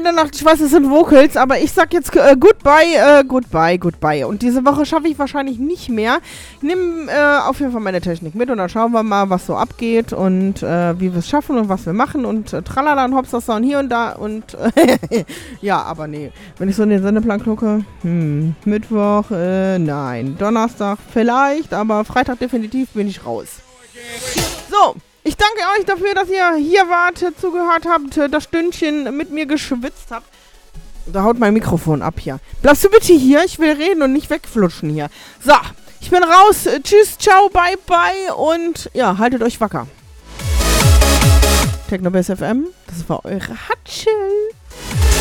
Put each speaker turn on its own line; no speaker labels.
in der Nacht. Ich weiß, es sind Vocals, aber ich sag jetzt goodbye. Und diese Woche schaffe ich wahrscheinlich nicht mehr. Ich nehme auf jeden Fall meine Technik mit und dann schauen wir mal, was so abgeht und wie wir es schaffen und was wir machen und tralala und hopsasa und hier und da und ja, aber nee. Wenn ich so in den Sendeplan gucke, Mittwoch, nein. Donnerstag vielleicht, aber Freitag definitiv bin ich raus. So. Ich danke euch dafür, dass ihr hier wart, zugehört habt, das Stündchen mit mir geschwitzt habt. Da haut mein Mikrofon ab hier. Bleibst du bitte hier? Ich will reden und nicht wegflutschen hier. So, ich bin raus. Tschüss, ciao, bye, bye und ja, haltet euch wacker. Technobase FM, das war eure Hatschel.